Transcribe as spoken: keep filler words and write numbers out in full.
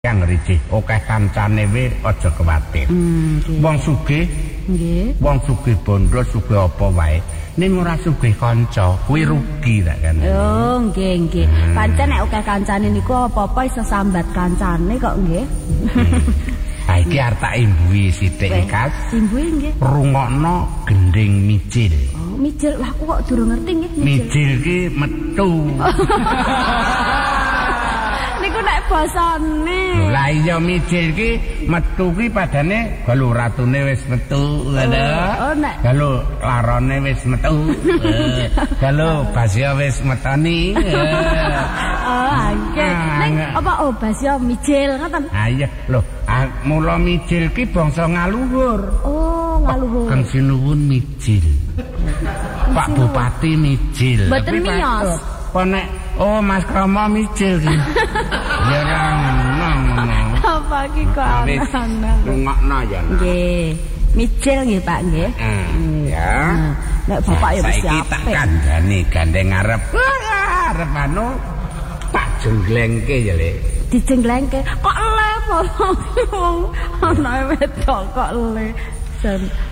Yang ricih, akeh kancane wae aja kuwatir. Wong sugih, nggih. Wong sugih bondo sugih apa wae. Ning ora sugih kanca, kuwi rugi tak kan. Oh, nggih nggih. Pancen nek akeh kancane niku apa-apa iso sambat kancane kok nggih. Ha iki arep tak imbui sithik Kas. Imbui nggih. Rungokno gending micil. Oh, micil. Lah aku kok durung ngerti nggih micil. Micil ki metu. Niku nek basane. Lah iya micil ki metu ki padane galu ratune wis metu ngono. Oh, nek galu larone wis metu. Galu basya wis metani. Oh, nggih. Ning apa oh basya micil ngoten. Ha iya lho, mula micil ki bangsa ngaluhur. Oh, ngaluhur. Kang Sinuwun micil. Pak Bupati micil. Mboten miyos. Apa nek oh Mas Kromo micil ki. Ya ora ngono. Apa ki kok ana? Rungokno ya. Nggih. Micil nggih Pak nggih. Ya. Nek Bapak ya wis siap. Tak kandhani gandeng arep. Arep anu tak jenglengke ya, Le. Dijenglengke. Kok le apa? Ana wedok kok le.